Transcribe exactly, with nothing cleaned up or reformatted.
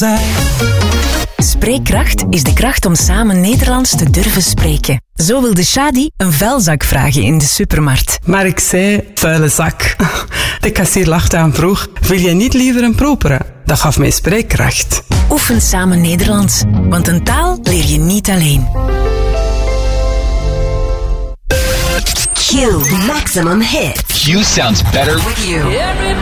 Spreekkracht is de kracht om samen Nederlands te durven spreken. Zo wilde Shadi een vuilzak vragen in de supermarkt. Maar ik zei, vuile zak. De kassier lachte en vroeg, wil je niet liever een propere? Dat gaf mij spreekkracht. Oefen samen Nederlands, want een taal leer je niet alleen. Q Maximum Hits. Q sounds better with you.